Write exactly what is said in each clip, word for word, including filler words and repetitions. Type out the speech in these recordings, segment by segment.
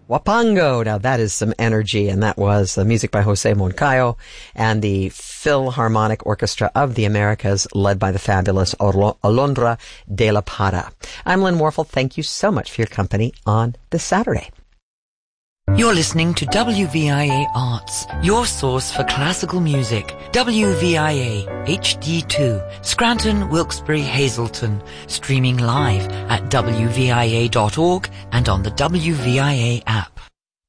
Wapango. Now that is some energy, and that was the music by Jose Moncayo and the Philharmonic Orchestra of the Americas, led by the fabulous Alondra de la Parra. I'm Lynn Warfel. Thank you so much for your company on this Saturday. You're listening to W V I A Arts, your source for classical music. W V I A H D two, Scranton, Wilkes-Barre, Hazleton. Streaming live at W V I A dot org and on the W V I A app.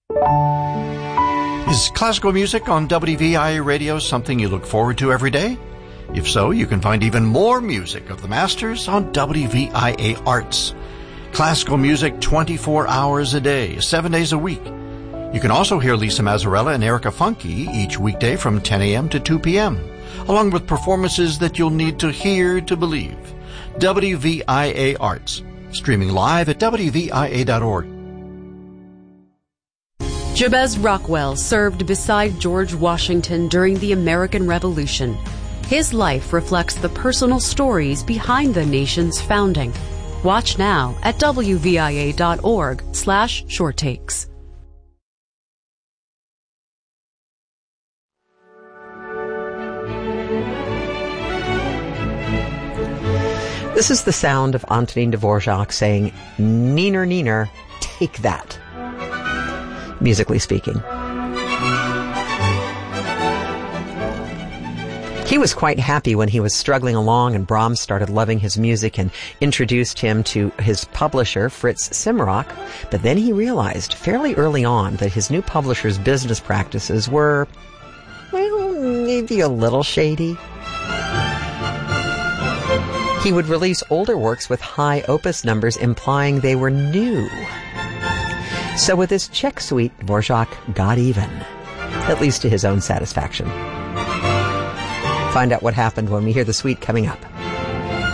Is classical music on W V I A radio something you look forward to every day? If so, you can find even more music of the masters on W V I A Arts. Classical music twenty-four hours a day, seven days a week. You can also hear Lisa Mazzarella and Erica Funky each weekday from ten a.m. to two p.m., along with performances that you'll need to hear to believe. W V I A Arts, streaming live at W V I A dot org. Jabez Rockwell served beside George Washington during the American Revolution. His life reflects the personal stories behind the nation's founding. Watch now at W V I A dot org slash short takes. This is the sound of Antonin Dvorak saying, "Neener, neener, take that," musically speaking. He was quite happy when he was struggling along and Brahms started loving his music and introduced him to his publisher, Fritz Simrock. But then he realized fairly early on that his new publisher's business practices were, well, maybe a little shady. He would release older works with high opus numbers implying they were new. So with his Czech suite, Dvorak got even, at least to his own satisfaction. Find out what happened when we hear the suite coming up.